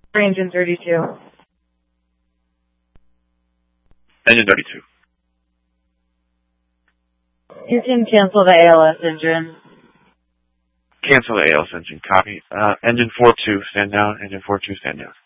For engine 32. Engine 32. You can cancel the ALS engine. Cancel the ALS engine. Copy. Engine 42, stand down. Engine 42, stand down.